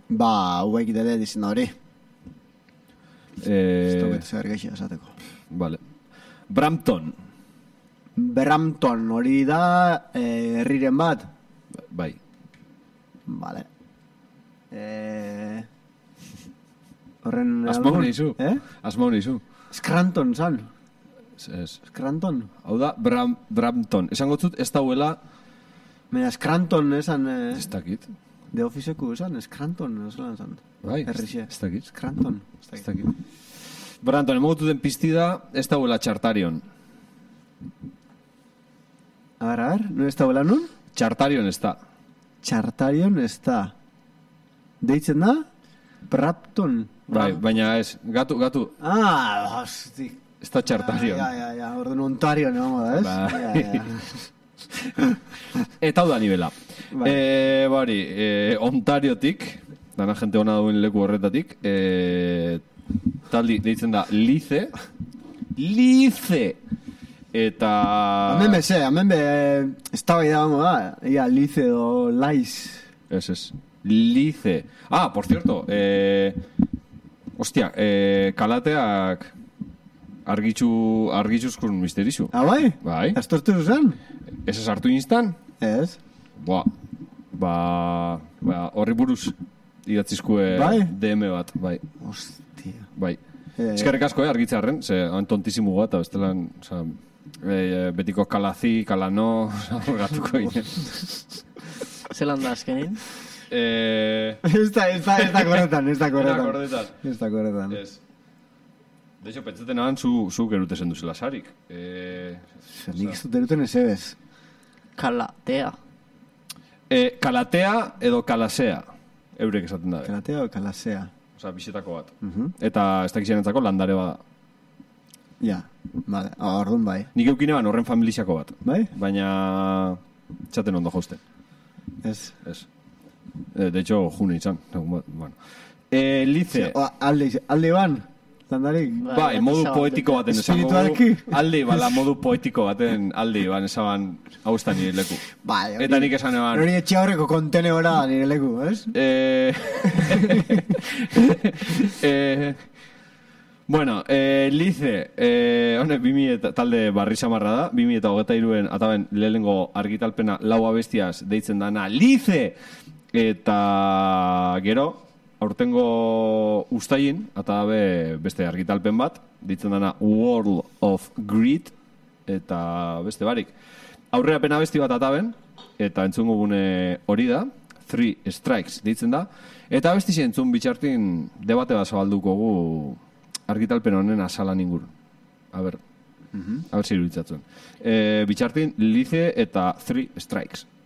Ba, hauek dele dizien da hori. Ez duket zer geixia esateko. Vale. Brampton. Brampton hori da herriren bat. Bai. Vale. Horren... Asmau nizu. Asmau nizu. Scranton zan. Scranton. Hau da, Brampton. Esan gotzut, ez dauela... Mira, Scranton esan... Ez dakit. De Officeku esan, Scranton esan. Bai, Herrixe. ez dakit. Scranton. Ez dakit. Brampton, emogutu den piztida, ez dauela Chartarion. A ver, no ez dauela nun? Chartarion ez da. Chartarion ez da. Deitzen da? Brampton. Bai, baina ez, gatu. Ah, hosti. Ez da Chartarion. Ja, orduan Ontario neongo da, ez? Bai. Ja. Eta hau da nivela. Bari, Ontariotik, dana jente hona duen leku horretatik, taldi deitzen da Lice. Eta... Hemen be, ez da bai da bango da, ia Lice o Laiz. Ez. Lice. Ah, por cierto, hostia, kalateak argitxuzkun misterizu. Ah, bai? Bai. Ez tortu zuzen? Ez sartu instan? Ez. Ba, horri buruz idatzizkue bai? DM bat, bai. Hostia. Bai. Eskerrik asko, argitzearen, ze tontizimu bat, bestelan, betiko kalazi, kalano, horgatuko ginen. Zelan da azkenin? Ez da korretan. Ez da korretan. Ez. De hecho, pentsaten aban zu gerutesen duzela sarik. Nik ez dut eruten ez ebez. Kalatea. Kalatea edo kalasea. Eurek esaten da. Kalatea o kalasea. Osa, bisetako bat. Eta ez dakizienetzako landare bada. Ja, vale. Orduan bai. Nik eukinean horren familiziako bat. Bai? Baina txaten ondo jausten. Ez. De hecho, june izan. Bueno. Lice. Alde ban? Landarik? Bai, modu poetiko baten esan. Espiritualki? Alde, bala, modu poetiko baten alde, ban, esan hau ez da nire leku. Bai, eta nik esan eban... Hori etxe horreko kontenebora nire leku, ez? Bueno, Lice, honek talde barri samarra da, 2023 ataben lehenengo argitalpena lau abestiaz deitzen dana Lice! Eta gero, aurtengo ustaien, eta beste argitalpen bat, ditzen dana World of Greed, eta beste barik. Aurrerapena abesti bat ataben, eta entzungo gune hori da, 3 Strikes ditzen da, eta abesti entzun bitxartin debate bat zabalduko gu argitalpen honen asalan ingur. A ber, ziru ditzatzen. Bitxartin Lice eta 3 Strikes.